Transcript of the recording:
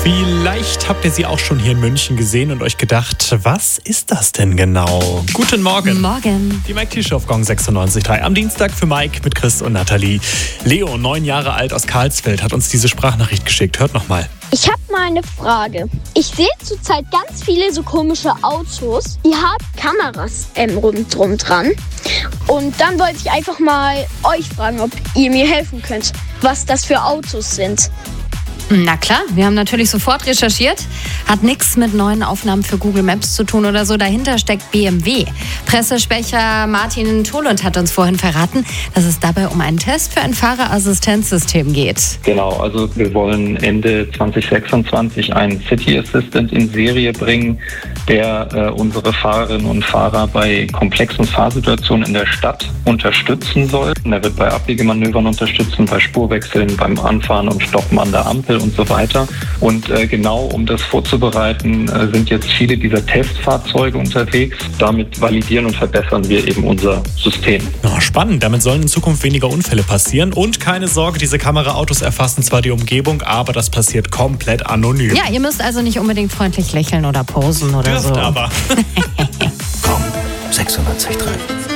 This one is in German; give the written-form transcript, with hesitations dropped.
Vielleicht habt ihr sie auch schon hier in München gesehen und euch gedacht, was ist das denn genau? Guten Morgen. Morgen. Die Mike T-Show auf Gong 96.3. Am Dienstag für Mike mit Chris und Nathalie. Leo, 9 Jahre alt aus Karlsfeld, hat uns diese Sprachnachricht geschickt. Hört nochmal. Ich habe mal eine Frage. Ich sehe zurzeit ganz viele so komische Autos, die haben Kameras rundherum dran. Und dann wollte ich einfach mal euch fragen, ob ihr mir helfen könnt, was das für Autos sind. Na klar, wir haben natürlich sofort recherchiert. Hat nichts mit neuen Aufnahmen für Google Maps zu tun oder so. Dahinter steckt BMW. Pressesprecher Martin Tholund hat uns vorhin verraten, dass es dabei um einen Test für ein Fahrerassistenzsystem geht. Genau, also wir wollen Ende 2026 einen City Assistant in Serie bringen, der unsere Fahrerinnen und Fahrer bei komplexen Fahrsituationen in der Stadt unterstützen soll. Er wird bei Abbiegemanövern unterstützen, bei Spurwechseln, beim Anfahren und Stoppen an der Ampel und so weiter. Und genau um das vorzubereiten, sind jetzt viele dieser Testfahrzeuge unterwegs. Damit validieren und verbessern wir eben unser System. Oh, spannend, damit sollen in Zukunft weniger Unfälle passieren. Und keine Sorge, diese Kameraautos erfassen zwar die Umgebung, aber das passiert komplett anonym. Ja, ihr müsst also nicht unbedingt freundlich lächeln oder posen oder Dürft so. aber. Gong 96.3.